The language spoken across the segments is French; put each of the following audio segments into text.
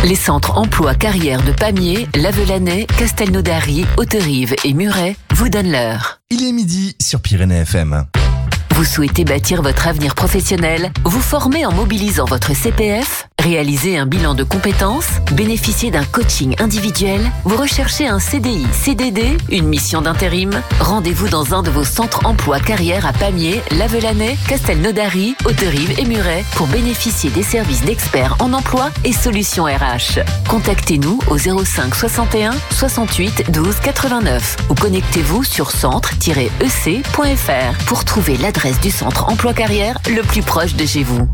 Les centres emploi carrière de Pamiers, Lavelanet, Castelnaudary, Hauterive et Muret vous donnent l'heure. Il est midi sur Pyrénées FM. Vous souhaitez bâtir votre avenir professionnel, vous former en mobilisant votre CPF, réaliser un bilan de compétences, bénéficier d'un coaching individuel, vous recherchez un CDI, CDD, une mission d'intérim? Rendez-vous dans un de vos centres emploi carrière à Pamiers, Lavelanet, Castelnaudary, Hauterive et Muret pour bénéficier des services d'experts en emploi et solutions RH. Contactez-nous au 05 61 68 12 89 ou connectez-vous sur centre-ec.fr pour trouver l'adresse du centre emploi carrière le plus proche de chez vous.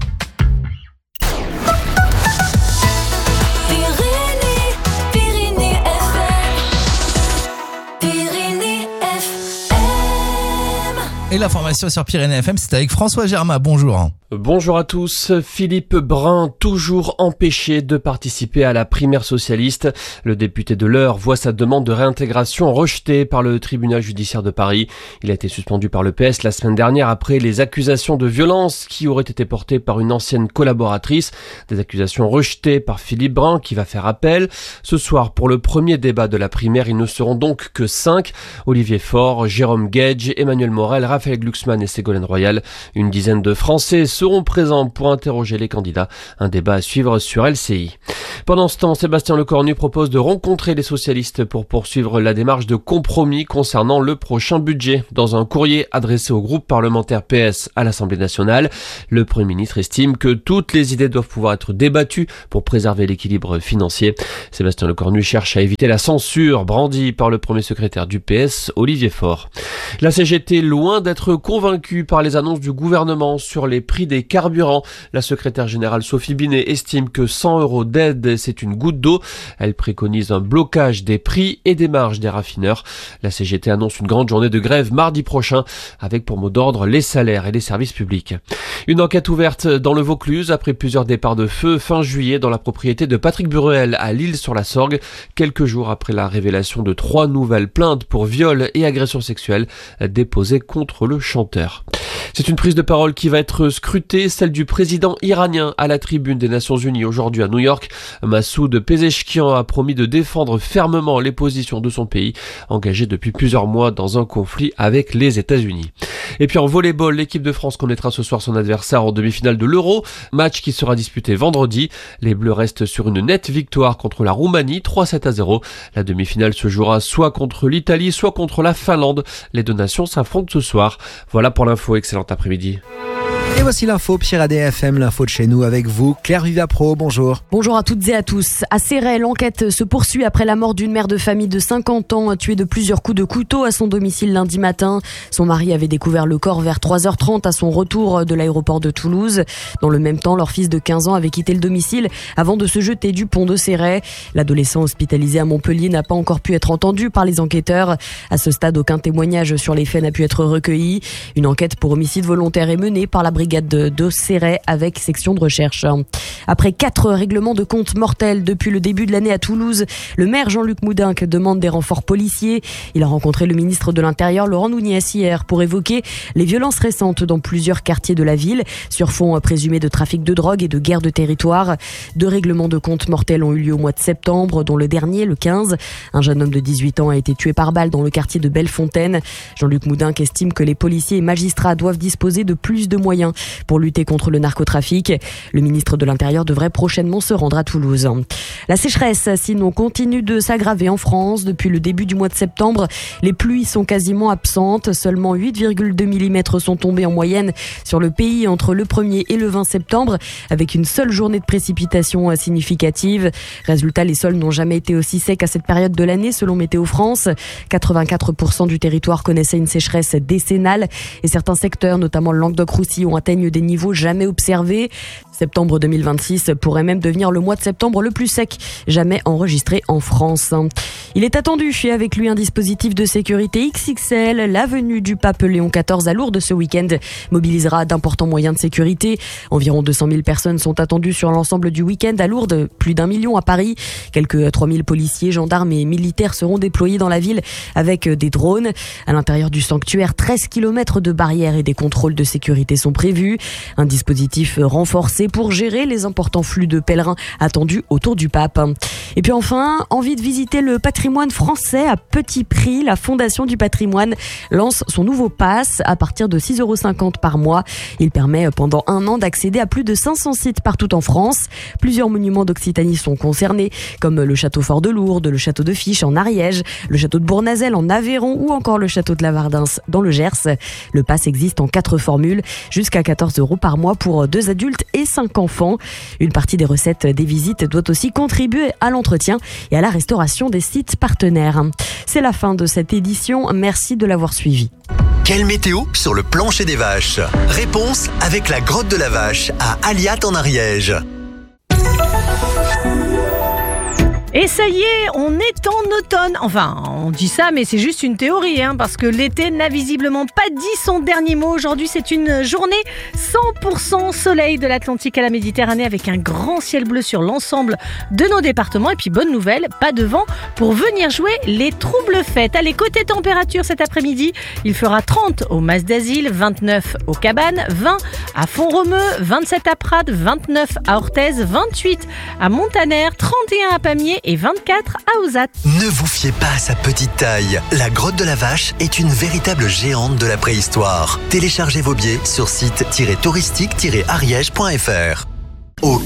Et l'information sur Pyrénées FM, c'est avec François Germain. Bonjour. Bonjour à tous. Philippe Brun, toujours empêché de participer à la primaire socialiste. Le député de l'Eure voit sa demande de réintégration rejetée par le tribunal judiciaire de Paris. Il a été suspendu par le PS la semaine dernière après les accusations de violence qui auraient été portées par une ancienne collaboratrice. Des accusations rejetées par Philippe Brun qui va faire appel. Ce soir, pour le premier débat de la primaire, ils ne seront donc que 5. Olivier Faure, Jérôme Gage, Emmanuel Morel, Raphaël Glucksmann et Ségolène Royal. Une dizaine de Français seront présents pour interroger les candidats. Un débat à suivre sur LCI. Pendant ce temps, Sébastien Lecornu propose de rencontrer les socialistes pour poursuivre la démarche de compromis concernant le prochain budget. Dans un courrier adressé au groupe parlementaire PS à l'Assemblée nationale, le Premier ministre estime que toutes les idées doivent pouvoir être débattues pour préserver l'équilibre financier. Sébastien Lecornu cherche à éviter la censure brandie par le premier secrétaire du PS, Olivier Faure. La CGT, loin d'être convaincue par les annonces du gouvernement sur les prix des carburants. La secrétaire générale Sophie Binet estime que 100 € d'aide, c'est une goutte d'eau. Elle préconise un blocage des prix et des marges des raffineurs. La CGT annonce une grande journée de grève mardi prochain, avec pour mot d'ordre les salaires et les services publics. Une enquête ouverte dans le Vaucluse après plusieurs départs de feu fin juillet dans la propriété de Patrick Bruel à L'Isle-sur-la-Sorgue, quelques jours après la révélation de 3 nouvelles plaintes pour viol et agression sexuelle déposées contre le chanteur. C'est une prise de parole qui va être scrutée, celle du président iranien à la tribune des Nations Unies aujourd'hui à New York. Massoud Pezeshkian a promis de défendre fermement les positions de son pays, engagé depuis plusieurs mois dans un conflit avec les États-Unis. Et puis en volleyball, l'équipe de France connaîtra ce soir son adversaire en demi-finale de l'Euro, match qui sera disputé vendredi. Les Bleus restent sur une nette victoire contre la Roumanie, 3-7-0. La demi-finale se jouera soit contre l'Italie, soit contre la Finlande. Les deux nations s'affrontent ce soir. Voilà pour l'info, excellent après-midi. Et voici l'info Pyrénées FM, l'info de chez nous avec vous, Claire Vivapro, bonjour. Bonjour à toutes et à tous. À Céret, l'enquête se poursuit après la mort d'une mère de famille de 50 ans tuée de plusieurs coups de couteau à son domicile lundi matin. Son mari avait découvert le corps vers 3h30 à son retour de l'aéroport de Toulouse. Dans le même temps, leur fils de 15 ans avait quitté le domicile avant de se jeter du pont de Céret. L'adolescent hospitalisé à Montpellier n'a pas encore pu être entendu par les enquêteurs. À ce stade, aucun témoignage sur les faits n'a pu être recueilli. Une enquête pour homicide volontaire est menée par la brigade de Céret avec section de recherche. Après 4 règlements de compte mortels depuis le début de l'année à Toulouse, le maire Jean-Luc Moudenc demande des renforts policiers. Il a rencontré le ministre de l'Intérieur Laurent Nunez hier pour évoquer les violences récentes dans plusieurs quartiers de la ville sur fond présumé de trafic de drogue et de guerre de territoire. 2 règlements de compte mortels ont eu lieu au mois de septembre, dont le dernier, le 15. Un jeune homme de 18 ans a été tué par balle dans le quartier de Bellefontaine. Jean-Luc Moudenc estime que les policiers et magistrats doivent disposer de plus de moyens pour lutter contre le narcotrafic. Le ministre de l'Intérieur devrait prochainement se rendre à Toulouse. La sécheresse, sinon, continue de s'aggraver en France. Depuis le début du mois de septembre, les pluies sont quasiment absentes. Seulement 8,2 mm sont tombés en moyenne sur le pays entre le 1er et le 20 septembre, avec une seule journée de précipitation significative. Résultat, les sols n'ont jamais été aussi secs à cette période de l'année, selon Météo France. 84% du territoire connaissait une sécheresse décennale et certains secteurs, notamment le Languedoc-Roussillon, atteignent des niveaux jamais observés. Septembre 2026 pourrait même devenir le mois de septembre le plus sec jamais enregistré en France. Il est attendu et avec lui un dispositif de sécurité XXL. La venue du pape Léon XIV à Lourdes ce week-end mobilisera d'importants moyens de sécurité. Environ 200 000 personnes sont attendues sur l'ensemble du week-end à Lourdes, plus d'1 million à Paris. Quelques 3 000 policiers, gendarmes et militaires seront déployés dans la ville avec des drones. À l'intérieur du sanctuaire, 13 km de barrières et des contrôles de sécurité sont prévus. prévu. Un dispositif renforcé pour gérer les importants flux de pèlerins attendus autour du pape. Et puis enfin, envie de visiter le patrimoine français à petit prix. La Fondation du patrimoine lance son nouveau pass à partir de 6,50 € par mois. Il permet pendant 1 an d'accéder à plus de 500 sites partout en France. Plusieurs monuments d'Occitanie sont concernés, comme le château fort de Lourdes, le château de Fiche en Ariège, le château de Bournazel en Aveyron ou encore le château de la Vardins dans le Gers. Le pass existe en 4 formules, jusqu'à 14 € par mois pour 2 adultes et 5 enfants. Une partie des recettes des visites doit aussi contribuer à l'entretien et à la restauration des sites partenaires. C'est la fin de cette édition. Merci de l'avoir suivi. Quelle météo sur le plancher des vaches? Réponse avec la grotte de la Vache à Aliat en Ariège. Et ça y est, on est en automne. Enfin, on dit ça, mais c'est juste une théorie, parce que l'été n'a visiblement pas dit son dernier mot. Aujourd'hui, c'est une journée 100% soleil de l'Atlantique à la Méditerranée avec un grand ciel bleu sur l'ensemble de nos départements. Et puis, bonne nouvelle, pas de vent pour venir jouer les troubles fêtes. Allez, côté température cet après-midi, il fera 30 au Mas d'Asile, 29 aux Cabanes, 20 à Font-Romeu, 27 à Prades, 29 à Orthez, 28 à Montaner, 31 à Pamiers et 24 à Ozat. Ne vous fiez pas à sa petite taille. La grotte de la Vache est une véritable géante de la préhistoire. Téléchargez vos billets sur site-touristique-ariège.fr.